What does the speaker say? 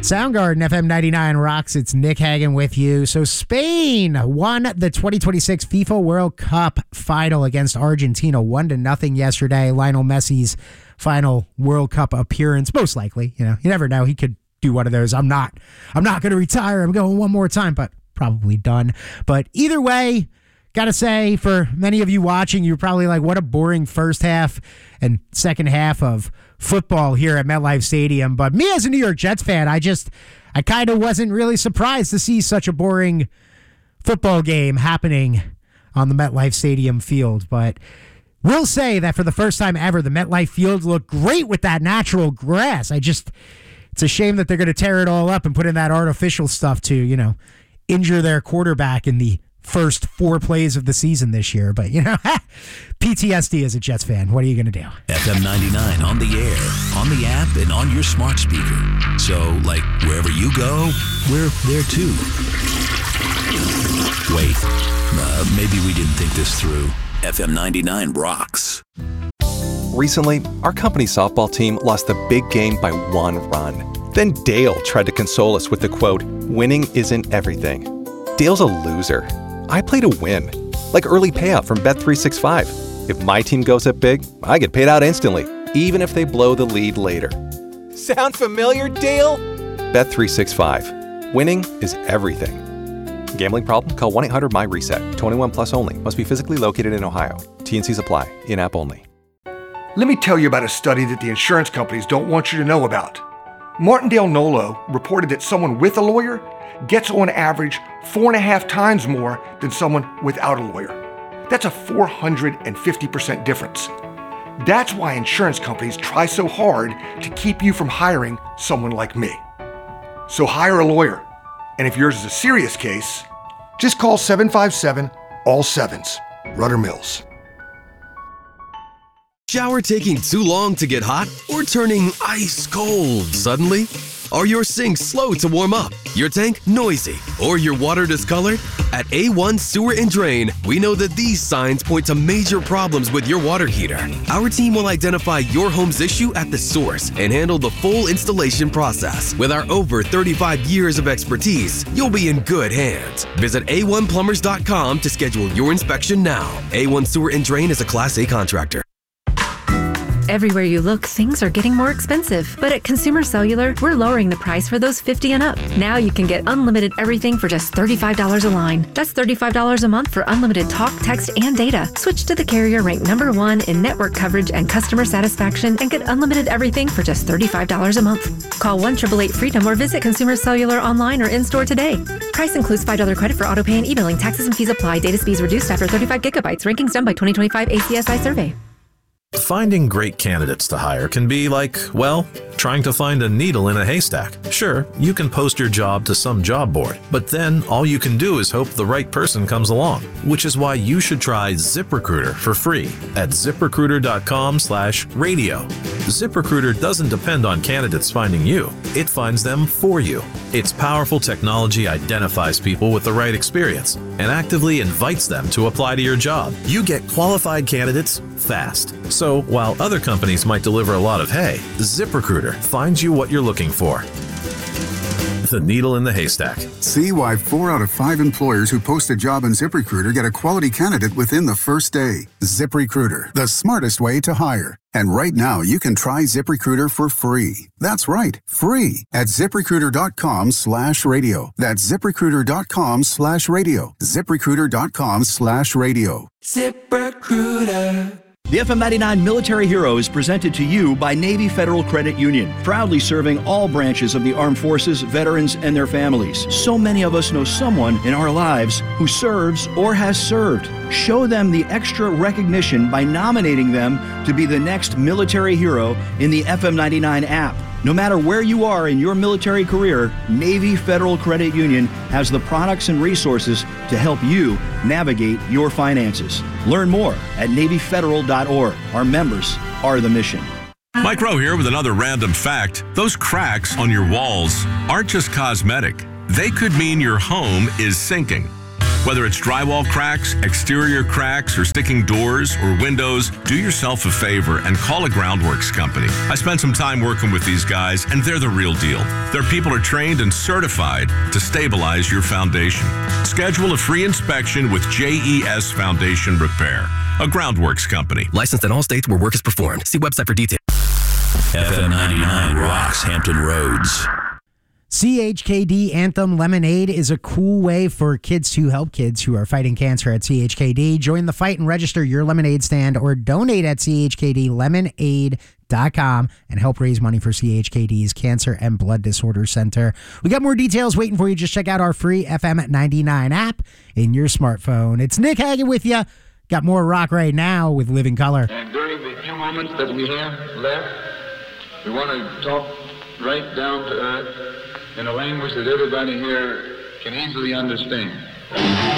Soundgarden, FM 99 rocks. It's Nick Hagan with you. So Spain won the 2026 FIFA World Cup final against Argentina 1-0 yesterday. Lionel Messi's final World Cup appearance, most likely. You never know. He could do one of those. I'm not going to retire. I'm going one more time, but probably done. But either way, gotta say, for many of you watching, you're probably like, what a boring first half and second half of football here at MetLife Stadium. But me as a New York Jets fan, I kind of wasn't really surprised to see such a boring football game happening on the MetLife Stadium field. But we'll say that for the first time ever, the MetLife field looked great with that natural grass. It's a shame that they're going to tear it all up and put in that artificial stuff to, injure their quarterback in the first 4 plays of the season this year. But, PTSD as a Jets fan. What are you going to do? FM 99 on the air, on the app, and on your smart speaker. So, wherever you go, we're there too. Wait, maybe we didn't think this through. FM 99 rocks. Recently, our company softball team lost the big game by 1 run. Then Dale tried to console us with the quote, "Winning isn't everything." Dale's a loser. I play to win, like early payout from Bet365. If my team goes up big, I get paid out instantly, even if they blow the lead later. Sound familiar, Dale? Bet365. Winning is everything. Gambling problem? Call 1-800-MY-RESET. 21 plus only. Must be physically located in Ohio. T&Cs apply. In-app only. Let me tell you about a study that the insurance companies don't want you to know about. Martindale Nolo reported that someone with a lawyer gets on average 4.5 times more than someone without a lawyer. That's a 450% difference. That's why insurance companies try so hard to keep you from hiring someone like me. So hire a lawyer. And if yours is a serious case, just call 757-ALL-7s. Rudder Mills. Shower taking too long to get hot or turning ice cold suddenly? Are your sinks slow to warm up, your tank noisy, or your water discolored? At A1 Sewer and Drain, we know that these signs point to major problems with your water heater. Our team will identify your home's issue at the source and handle the full installation process. With our over 35 years of expertise, you'll be in good hands. Visit A1Plumbers.com to schedule your inspection now. A1 Sewer and Drain is a Class A contractor. Everywhere you look, things are getting more expensive. But at Consumer Cellular, we're lowering the price for those 50 and up. Now you can get unlimited everything for just $35 a line. That's $35 a month for unlimited talk, text, and data. Switch to the carrier ranked #1 in network coverage and customer satisfaction and get unlimited everything for just $35 a month. Call 1-888-FREEDOM or visit Consumer Cellular online or in-store today. Price includes $5 credit for autopay and e-billing. Taxes and fees apply. Data speeds reduced after 35 gigabytes. Rankings done by 2025 ACSI survey. Finding great candidates to hire can be like, trying to find a needle in a haystack. Sure, you can post your job to some job board, but then all you can do is hope the right person comes along, which is why you should try ZipRecruiter for free at ZipRecruiter.com/radio. ZipRecruiter doesn't depend on candidates finding you. It finds them for you. Its powerful technology identifies people with the right experience and actively invites them to apply to your job. You get qualified candidates fast. So while other companies might deliver a lot of hay, ZipRecruiter finds you what you're looking for. The needle in the haystack. See why 4 out of 5 employers who post a job on ZipRecruiter get a quality candidate within the first day. ZipRecruiter, the smartest way to hire. And right now, you can try ZipRecruiter for free. That's right, free at ZipRecruiter.com/radio. That's ZipRecruiter.com/radio. ZipRecruiter.com/radio. ZipRecruiter. The FM 99 Military Hero is presented to you by Navy Federal Credit Union, proudly serving all branches of the armed forces, veterans, and their families. So many of us know someone in our lives who serves or has served. Show them the extra recognition by nominating them to be the next military hero in the FM 99 app. No matter where you are in your military career, Navy Federal Credit Union has the products and resources to help you navigate your finances. Learn more at NavyFederal.org. Our members are the mission. Mike Rowe here with another random fact. Those cracks on your walls aren't just cosmetic. They could mean your home is sinking. Whether it's drywall cracks, exterior cracks, or sticking doors or windows, do yourself a favor and call a Groundworks company. I spent some time working with these guys, and they're the real deal. Their people are trained and certified to stabilize your foundation. Schedule a free inspection with JES Foundation Repair, a Groundworks company. Licensed in all states where work is performed. See website for details. FM 99 rocks Hampton Roads. CHKD Anthem Lemonade is a cool way for kids to help kids who are fighting cancer at CHKD. Join the fight and register your lemonade stand or donate at chkdlemonade.com and help raise money for CHKD's Cancer and Blood Disorder Center. We got more details waiting for you. Just check out our free FM 99 app in your smartphone. It's Nick Hagan with you. Got more rock right now with Living Color. And during the few moments that we have left, we want to talk right down to earth in a language that everybody here can easily understand.